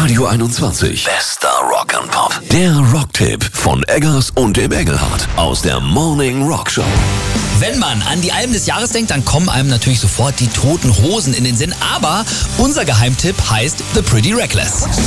Radio 21. Bester Rock and Pop. Der Rocktipp von Eggers und dem Engelhardt aus der Morning Rock Show. Wenn man an die Alben des Jahres denkt, dann kommen einem natürlich sofort die Toten Hosen in den Sinn. Aber unser Geheimtipp heißt The Pretty Reckless.